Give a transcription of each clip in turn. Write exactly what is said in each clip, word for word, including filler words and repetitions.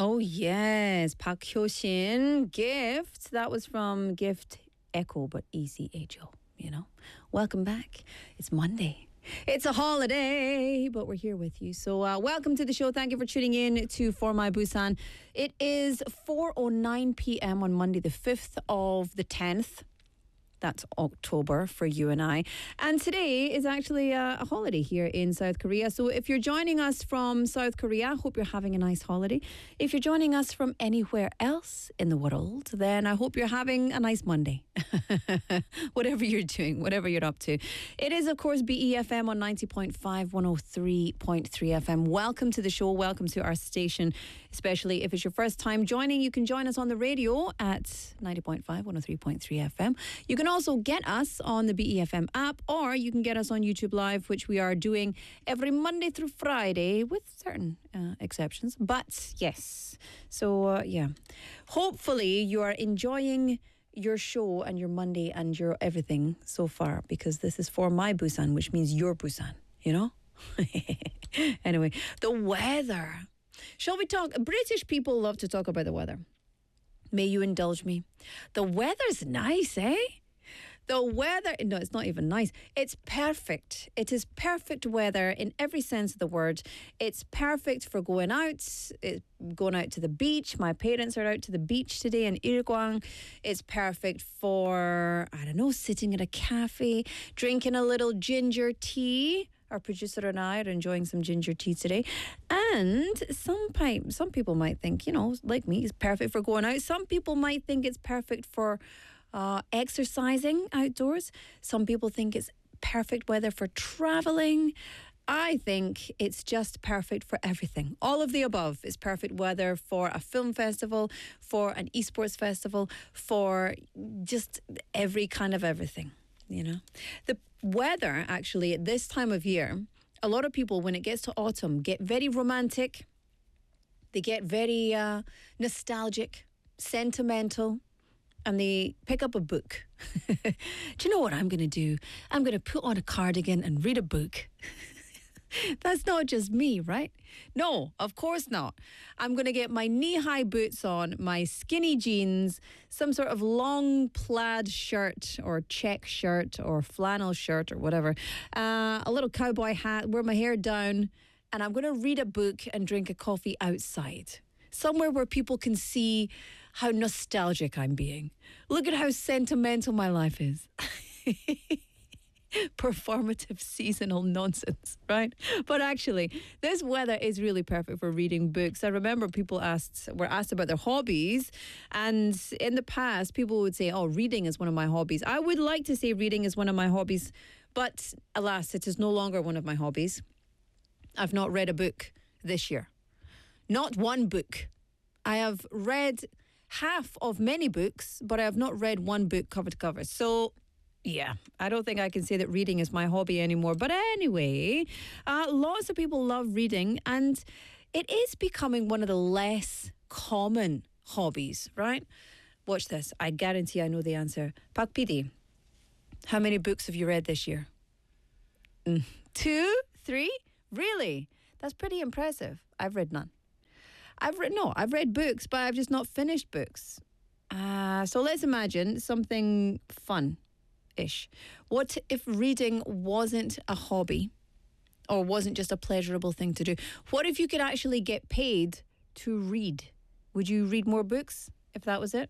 Oh, yes. Park Hyo-shin, Gift. That was from Gift Echo, but E C H O, you know. Welcome back. It's Monday. It's a holiday, but we're here with you. So uh, welcome to the show. Thank you for tuning in to For My Busan. It is four oh nine p.m. on Monday, the fifth of the tenth. That's October for you and I. And today is actually a, a holiday here in South Korea. So if you're joining us from South Korea, I hope you're having a nice holiday. If you're joining us from anywhere else in the world, then I hope you're having a nice Monday. Whatever you're doing, whatever you're up to. It is, of course, B E F M on ninety point five, one oh three point three F M. Welcome to the show. Welcome to our station. Especially if it's your first time joining, you can join us on the radio at ninety point five, one oh three point three F M. You can also get us on the B E F M app, or you can get us on YouTube Live, which we are doing every Monday through Friday with certain uh, exceptions. But yes, so uh, yeah, hopefully you are enjoying your show and your Monday and your everything so far, because this is For My Busan, which means your Busan, you know? Anyway, the weather. Shall we talk? British people love to talk about the weather. May you indulge me. The weather's nice, eh? The weather, no, it's not even nice. It's perfect. It is perfect weather in every sense of the word. It's perfect for going out, it's going out to the beach. My parents are out to the beach today in Ilgwang. It's perfect for, I don't know, sitting at a cafe, drinking a little ginger tea. Our producer and I are enjoying some ginger tea today. And some pi- some people might think, you know, like me, it's perfect for going out. Some people might think it's perfect for uh, exercising outdoors. Some people think it's perfect weather for traveling. I think it's just perfect for everything. All of the above is perfect weather for a film festival, for an esports festival, for just every kind of everything. You know, the weather actually at this time of year, a lot of people, when it gets to autumn, get very romantic. They get very uh, nostalgic, sentimental, and they pick up a book. Do you know what I'm going to do? I'm going to put on a cardigan and read a book. That's not just me, right? No, of course not. I'm going to get my knee-high boots on, my skinny jeans, some sort of long plaid shirt or check shirt or flannel shirt or whatever, uh, a little cowboy hat, wear my hair down, and I'm going to read a book and drink a coffee outside. Somewhere where people can see how nostalgic I'm being. Look at how sentimental my life is. Performative seasonal nonsense, right? But actually, this weather is really perfect for reading books. I remember people asked were asked about their hobbies, and in the past, people would say, "Oh, reading is one of my hobbies." I would like to say reading is one of my hobbies, but alas, it is no longer one of my hobbies. I've not read a book this year, not one book. I have read half of many books, but I have not read one book cover to cover. So. Yeah, I don't think I can say that reading is my hobby anymore. But anyway, uh, lots of people love reading, and it is becoming one of the less common hobbies, right? Watch this. I guarantee I know the answer. Pak P D, how many books have you read this year? Mm. Two? Three? Really? That's pretty impressive. I've read none. I've read, no, I've read books, but I've just not finished books. Uh, so let's imagine something fun. Ish. What if reading wasn't a hobby or wasn't just a pleasurable thing to do? What if you could actually get paid to read? Would you read more books if that was it?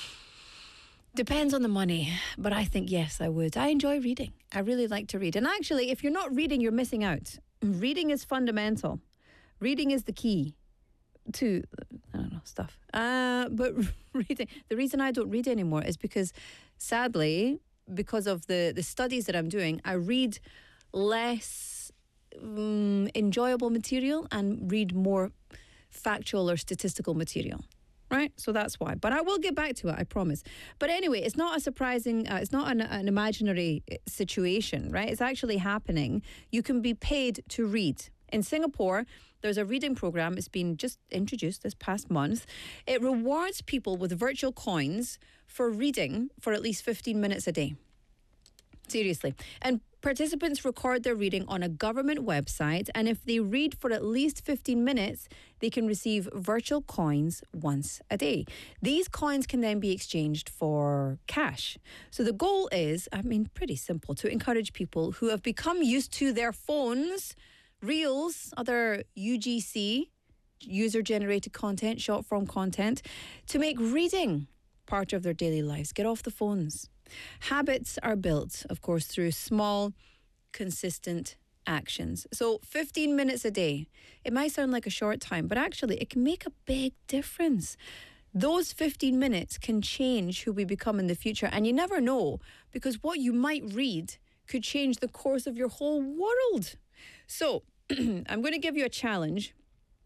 Depends on the money, but I think yes, I would. I enjoy reading. I really like to read. And actually, if you're not reading, you're missing out. Reading is fundamental. Reading is the key to, I don't know, stuff. Uh, but reading, the reason I don't read anymore is because, sadly, because of the, the studies that I'm doing, I read less um, enjoyable material and read more factual or statistical material, right? So that's why. But I will get back to it, I promise. But anyway, it's not a surprising, uh, it's not an, an imaginary situation, right? It's actually happening. You can be paid to read. In Singapore, there's a reading program. It's been just introduced this past month. It rewards people with virtual coins for reading for at least fifteen minutes a day. Seriously. And Participants record their reading on a government website, and if they read for at least fifteen minutes, they can receive virtual coins once a day. These coins can then be exchanged for cash. So the goal is, I mean, pretty simple, to encourage people who have become used to their phones, Reels, other U G C, user-generated content, short-form content, to make reading part of their daily lives. Get off the phones. Habits are built, of course, through small, consistent actions. So fifteen minutes a day. It might sound like a short time, but actually it can make a big difference. Those fifteen minutes can change who we become in the future. And you never know, because what you might read could change the course of your whole world. So I'm going to give you a challenge,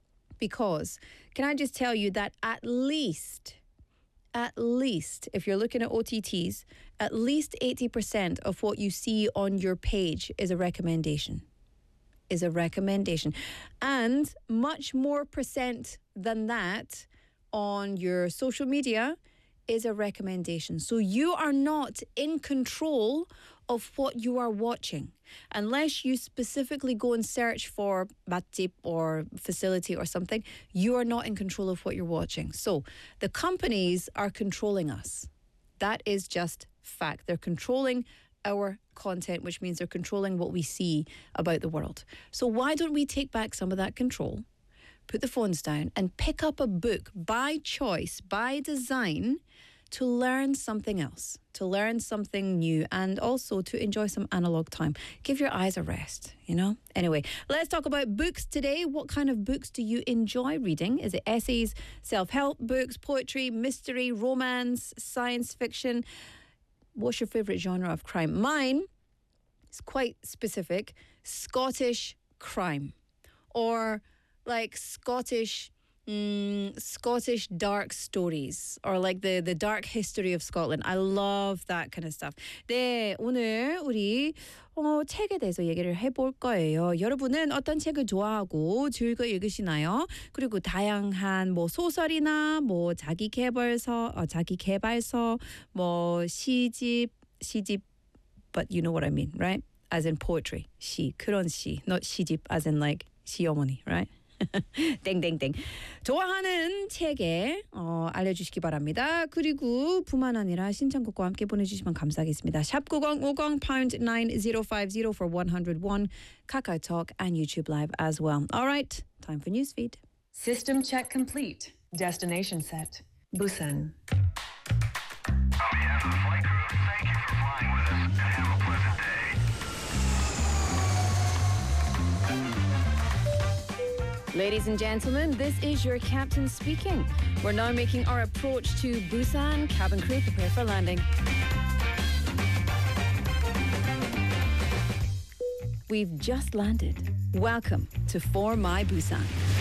because can I just tell you that at least... At least, if you're looking at O T Ts, at least eighty percent of what you see on your page is a recommendation. Is a recommendation. And much more percent than that on your social media is a recommendation. So you are not in control of what you are watching. Unless you specifically go and search for 맛집 or facility or something, you are not in control of what you're watching. So the companies are controlling us. That is just fact. They're controlling our content, which means they're controlling what we see about the world. So why don't we take back some of that control, put the phones down, and pick up a book by choice, by design, to learn something else, to learn something new, and also to enjoy some analog time. Give your eyes a rest, you know? Anyway, let's talk about books today. What kind of books do you enjoy reading? Is it essays, self-help books, poetry, mystery, romance, science fiction? What's your favourite genre of crime? Mine is quite specific. Scottish crime. Or like Scottish... Mm, Scottish dark stories, or like the, the dark history of Scotland. I love that kind of stuff. 네, 오늘 우리 어, 책에 대해서 얘기를 해볼 거예요. 여러분은 어떤 책을 좋아하고 즐겨 읽으시나요? 그리고 다양한 뭐 소설이나 뭐 자기 개발서, 어, 자기 개발서, 뭐 시집, 시집, but you know what I mean, right? As in poetry, 시, 그런 시, not 시집, as in like 시어머니, right? 땡땡땡. 좋아하는 책에 어, 알려주시기 바랍니다. 그리고 뿐만 아니라 신청곡과 함께 보내주시면 감사하겠습니다. 샵 구공오공 pound nine zero five zero for one oh one, KakaoTalk and YouTube Live as well. All right, time for Newsfeed. System check complete. Destination set. Busan. On behalf of the flight crew, thank you for flying with us and have a pleasant day. Ladies and gentlemen, this is your captain speaking. We're now making our approach to Busan. Cabin crew, prepare for landing. We've just landed. Welcome to For My Busan.